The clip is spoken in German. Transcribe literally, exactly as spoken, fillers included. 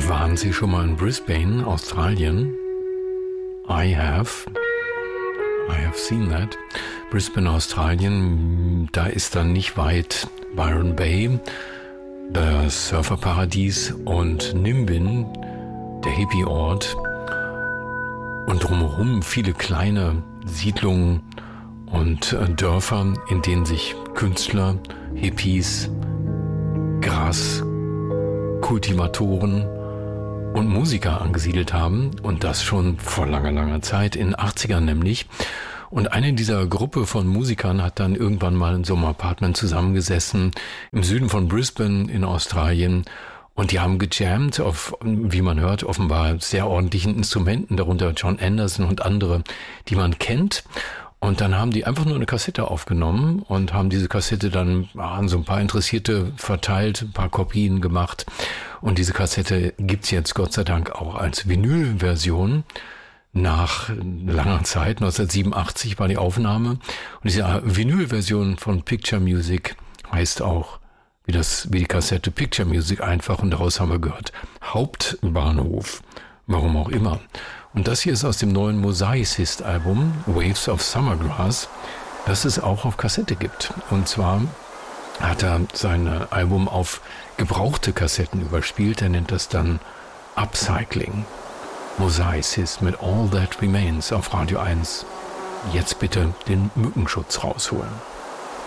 Waren Sie schon mal in Brisbane, Australien? I have. I have seen that. Brisbane, Australien, da ist dann nicht weit Byron Bay, das Surferparadies, und Nimbin, der Hippie-Ort. Und drumherum viele kleine Siedlungen und äh, Dörfer, in denen sich Künstler, Hippies, Graskultivatoren und Musiker angesiedelt haben, und das schon vor langer, langer Zeit, in den achtzigern nämlich. Und eine dieser Gruppe von Musikern hat dann irgendwann mal in so einem Apartment zusammengesessen im Süden von Brisbane in Australien, und die haben gejammt auf, wie man hört, offenbar sehr ordentlichen Instrumenten, darunter John Anderson und andere, die man kennt. Und dann haben die einfach nur eine Kassette aufgenommen und haben diese Kassette dann an so ein paar Interessierte verteilt, ein paar Kopien gemacht. Und diese Kassette gibt's jetzt Gott sei Dank auch als Vinylversion. Nach langer Zeit, neunzehnhundertsiebenundachtzig war die Aufnahme. Und diese Vinylversion von Picture Music heißt auch, wie das, wie die Kassette, Picture Music einfach. Und daraus haben wir gehört, Hauptbahnhof. Warum auch immer. Und das hier ist aus dem neuen Mosaicist-Album, Waves of Summergrass, das es auch auf Kassette gibt. Und zwar hat er sein Album auf gebrauchte Kassetten überspielt. Er nennt das dann Upcycling. Mosaicist mit All That Remains auf Radio eins. Jetzt bitte den Mückenschutz rausholen.